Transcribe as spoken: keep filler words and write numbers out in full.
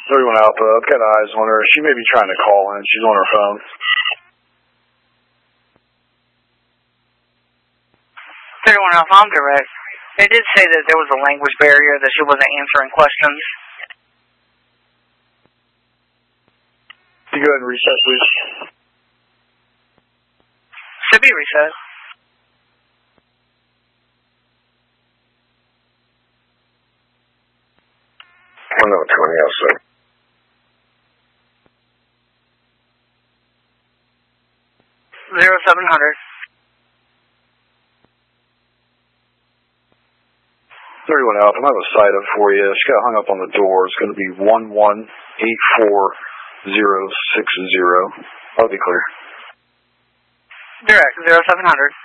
thirty-one Alpha, I've got eyes on her. She may be trying to call in. She's on her phone. thirty-one Alpha, I'm direct. They did say that there was a language barrier, that she wasn't answering questions. Can you go ahead and reset, please? Should be reset. one oh twenty, also. Zero seven hundred. thirty-one Alpha, I have a side up for you. She got hung up on the door. It's going to be one one eight four zero six zero. I'll be clear. Direct, zero seven hundred.